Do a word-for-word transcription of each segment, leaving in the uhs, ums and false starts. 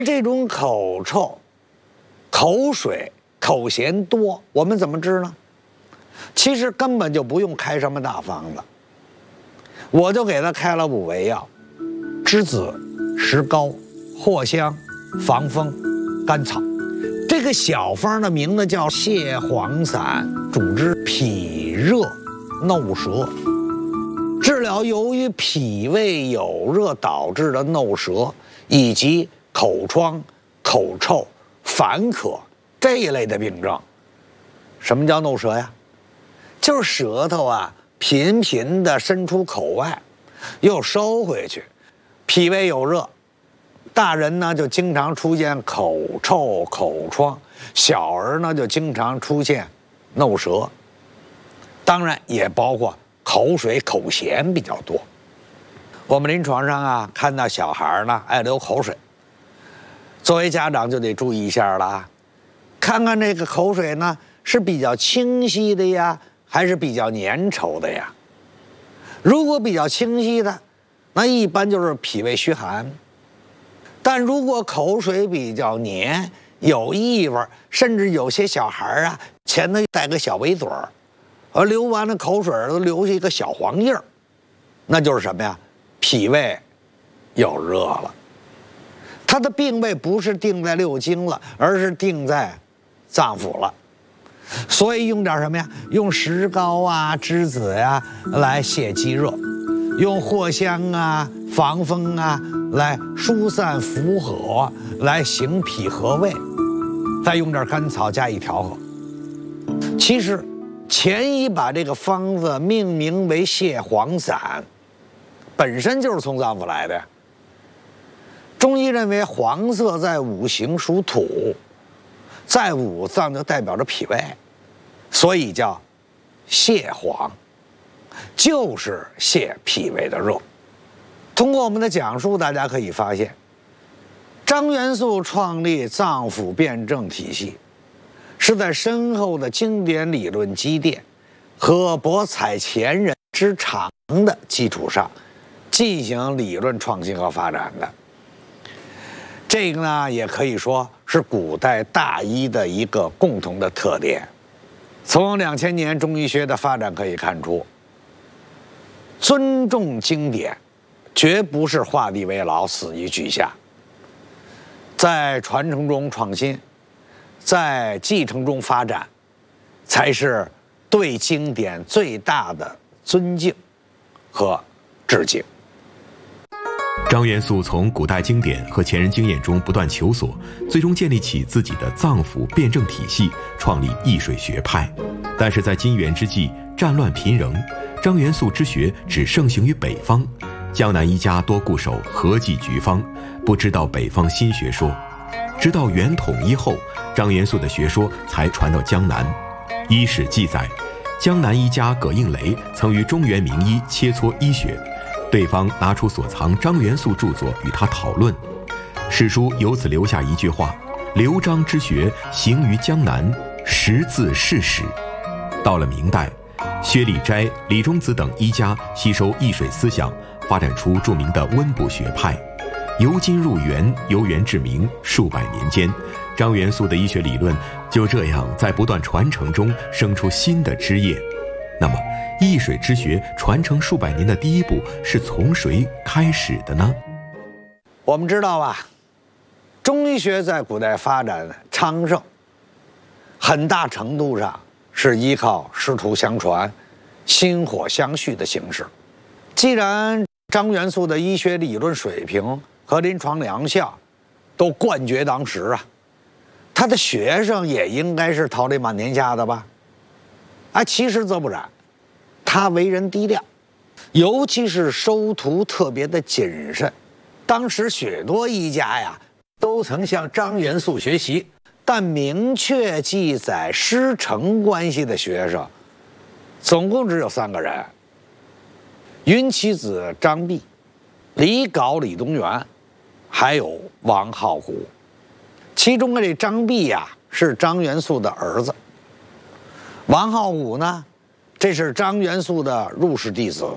这种口臭、口水、口涎多，我们怎么治呢？其实根本就不用开什么大方子，我就给他开了五味药：栀子、石膏、藿香、防风、甘草。这个小方的名字叫泻黄散，主治脾热、耨舌，治疗由于脾胃有热导致的耨舌以及口疮、口臭、烦渴这一类的病症。什么叫耨舌呀？就是舌头啊频频地伸出口外，又收回去，脾胃有热。大人呢就经常出现口臭、口疮，小儿呢就经常出现耨舌，当然也包括口水、口涎比较多。我们临床上啊看到小孩呢爱流口水，作为家长就得注意一下了，看看这个口水呢是比较清晰的呀，还是比较粘稠的呀？如果比较清晰的，那一般就是脾胃虚寒。但如果口水比较黏，有异味，甚至有些小孩啊前头带个小围嘴儿，而流完了口水都留下一个小黄印儿，那就是什么呀？脾胃有热了。他的病位不是定在六经了，而是定在脏腑了。所以用点什么呀？用石膏啊、栀子呀、啊、来泻积热，用藿香啊、防风啊来疏散伏火，来行脾和胃，再用点甘草加以调和。其实钱乙把这个方子命名为泻黄散，本身就是从脏腑来的。中医认为黄色在五行属土，在五脏就代表着脾胃，所以叫泻黄，就是泻脾胃的热。通过我们的讲述，大家可以发现，张元素创立脏腑辩证体系，是在深厚的经典理论积淀和博采前人之长的基础上，进行理论创新和发展的。这个呢，也可以说是古代大医的一个共同的特点。从两千年中医学的发展可以看出，尊重经典，绝不是画地为牢、死于句下。在传承中创新，在继承中发展，才是对经典最大的尊敬和致敬。 张元素从古代经典和前人经验中不断求索，最终建立起自己的脏腑辩证体系，创立易水学派。但是在金元之际，战乱频仍，张元素之学只盛行于北方，江南医家多固守合剂局方，不知道北方新学说。直到元统一后，张元素的学说才传到江南。医史记载，江南医家葛应雷曾与中原名医切磋医学，对方拿出所藏张元素著作与他讨论，史书由此留下一句话：刘张之学行于江南，识字是史。到了明代，薛礼斋、李中子等医家吸收易水思想，发展出著名的温补学派，由今入元，由元至明，数百年间，张元素的医学理论就这样在不断传承中生出新的枝叶。那么易水之学传承数百年的第一步是从谁开始的呢？ 我们知道啊，中医学在古代发展昌盛，很大程度上是依靠师徒相传、薪火相续的形式。既然张元素的医学理论水平和临床疗效都冠绝当时啊，他的学生也应该是桃李满天下的吧？啊，其实则不然，他为人低调，尤其是收徒特别的谨慎。当时许多医家呀都曾向张元素学习，但明确记载师承关系的学生总共只有三个人：云其子张弼、李杲李东垣，还有王浩古。其中的这张弼呀是张元素的儿子，王浩古呢，这是张元素的入室弟子，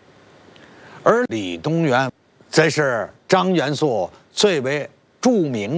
而李东垣则是张元素最为著名